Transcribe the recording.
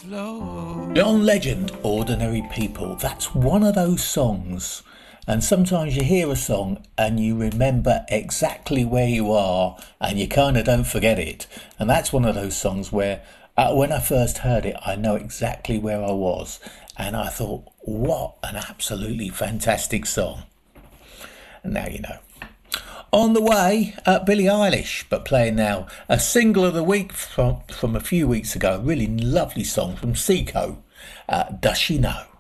John Legend, Ordinary People. That's one of those songs. And sometimes you hear a song and you remember exactly where you are and you kind of don't forget it. And that's one of those songs where when I first heard it, I know exactly where I was. And I thought, what an absolutely fantastic song. And now you know. On the way, Billie Eilish, but playing now a single of the week from a few weeks ago. A really lovely song from Seco. Does She Know?